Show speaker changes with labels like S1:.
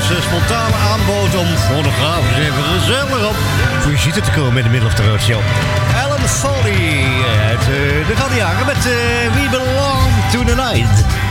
S1: spontaan aanbood om fotografen even gezellig op visite te komen in de Middle of the Road Show. Alan Foley uit de gouden jaren met We Belong to the Night.